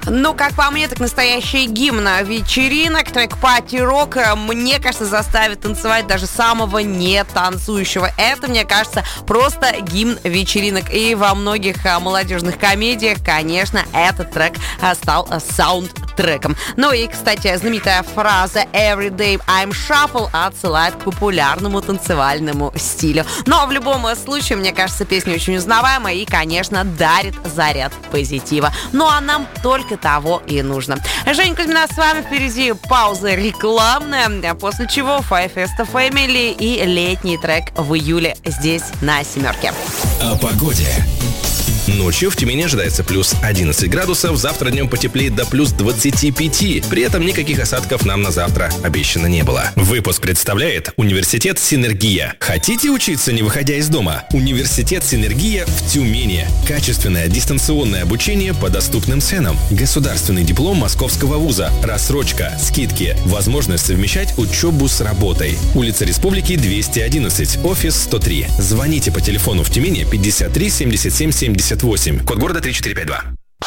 Ну, как по мне, так настоящий гимн вечеринок, трек «Пати Рок», мне кажется, заставит танцевать даже самого не танцующего. Это, мне кажется, просто гимн вечеринок. И во многих молодежных комедиях, конечно, этот трек стал саундтреком. Ну и, кстати, знаменитая фраза «Every day I'm shuffle» отсылает к популярному танцевальному стилю. Но в любом случае, мне кажется, песня очень узнаваемая и, конечно, дарит заряд позитива. Ну а нам только того и нужно. Женя Кузьмина с вами, впереди пауза рекламная, после чего Five Festa Family и летний трек в июле здесь на Семерке. О погоде. Ночью в Тюмени ожидается плюс 11 градусов, завтра днем потеплеет до плюс 25. При этом никаких осадков нам на завтра обещано не было. Выпуск представляет Университет Синергия. Хотите учиться, не выходя из дома? Университет Синергия в Тюмени. Качественное дистанционное обучение по доступным ценам. Государственный диплом Московского вуза. Рассрочка, скидки. Возможность совмещать учебу с работой. Улица Республики, 211, офис 103. Звоните по телефону в Тюмени 53 77 78. Код города 3452.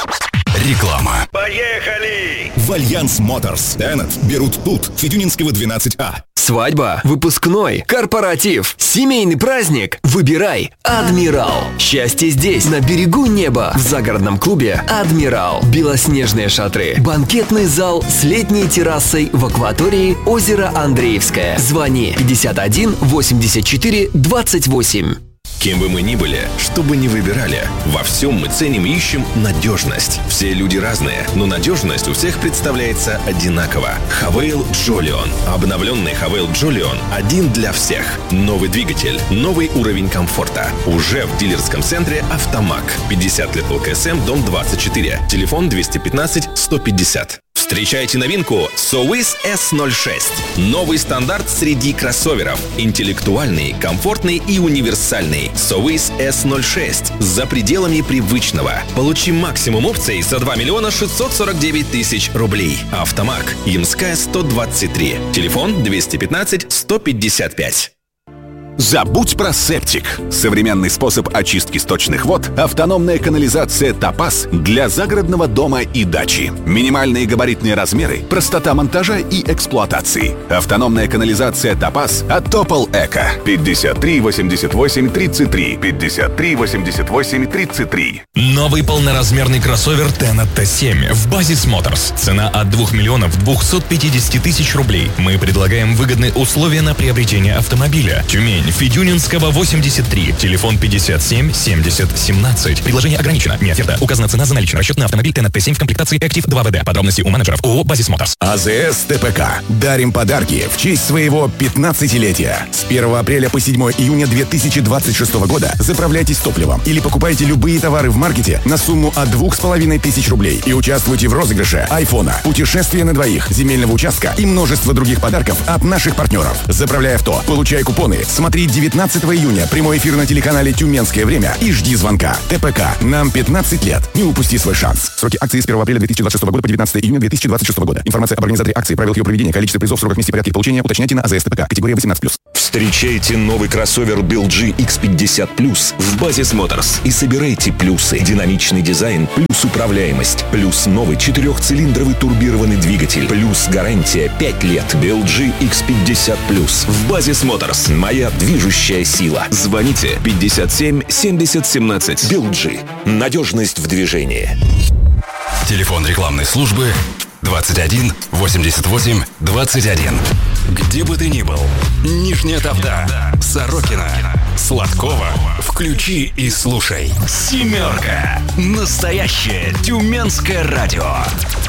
Реклама. Поехали! В Альянс Моторс. Теннет берут тут, Федюнинского 12А. Свадьба, выпускной, корпоратив, семейный праздник. Выбирай «Адмирал». Счастье здесь, на берегу неба. В загородном клубе «Адмирал». Белоснежные шатры. Банкетный зал с летней террасой в акватории озера Андреевское. Звони 51 84 28. Кем бы мы ни были, что бы ни выбирали, во всем мы ценим и ищем надежность. Все люди разные, но надежность у всех представляется одинаково. Хавейл Джолион. Обновленный Хавейл Джолион один для всех. Новый двигатель, новый уровень комфорта. Уже в дилерском центре «Автомаг». 50 лет ЛКСМ, дом 24. Телефон 215 150. Встречайте новинку Sowis S06. Новый стандарт среди кроссоверов. Интеллектуальный, комфортный и универсальный. Sowis S06. За пределами привычного. Получи максимум опций за 2 миллиона 649 тысяч рублей. Автомаг. Ямская, 123. Телефон 215 155. Забудь про септик. Современный способ очистки сточных вод – автономная канализация «Топаз» для загородного дома и дачи. Минимальные габаритные размеры, простота монтажа и эксплуатации. Автономная канализация «Топаз» от Топол Эко. 53 88 33. 53 88 33. Новый полноразмерный кроссовер Tennet T7 в Базис Моторс. Цена от 2 миллионов 250 тысяч рублей. Мы предлагаем выгодные условия на приобретение автомобиля. Тюмень, Федюнинского, 83. Телефон 57 70 17. Предложение ограничено. Не оферта. Указана цена за наличный расчет на автомобиль Tennet T7 в комплектации Active 2WD. Подробности у менеджеров ООО «Базис Моторс». АЗС ТПК. Дарим подарки в честь своего 15-летия. С 1 апреля по 7 июня 2026 года заправляйтесь топливом или покупайте любые товары в маркете на сумму от 2500 рублей и участвуйте в розыгрыше айфона, путешествия на двоих, земельного участка и множество других подарков от наших партнеров. Заправляй авто, получай купоны, смотри 19 июня прямой эфир на телеканале «Тюменское время» и жди звонка. ТПК. Нам 15 лет. Не упусти свой шанс. Сроки акции с 1 апреля 2026 года по 19 июня 2026 года. Информация об организаторе акции, правилах ее проведения, количестве призов, сроках, месте, порядке получения уточняйте на АЗС ТПК. Категория 18+. Встречайте новый кроссовер BLG X50 в Базис Моторс и собирайте плюсы. Динамичный дизайн плюс управляемость, плюс новый 4-цилиндровый турбированный двигатель, плюс гарантия 5 лет. BLG X50 в Базис Моторс. Моя движущая сила. Звоните 57 70 17. BLG. Надежность в движении. Телефон рекламной службы 21 88 21. Где бы ты ни был, Нижняя Тавда, Сорокина, Сладкова, включи и слушай. Семерка. Настоящее тюменское радио.